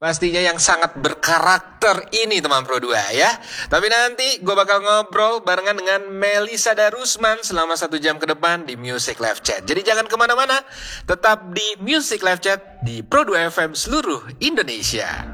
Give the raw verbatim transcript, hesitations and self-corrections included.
Pastinya yang sangat berkarakter ini teman Pro dua ya. Tapi nanti gue bakal ngobrol barengan dengan Melisa Darusman selama satu jam ke depan di Music Live Chat. Jadi jangan kemana-mana, tetap di Music Live Chat di Pro dua F M seluruh Indonesia.